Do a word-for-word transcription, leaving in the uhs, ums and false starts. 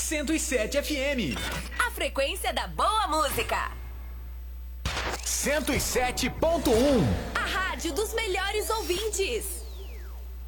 cento e sete F M. A frequência da boa música. cento e sete ponto um. A rádio dos melhores ouvintes.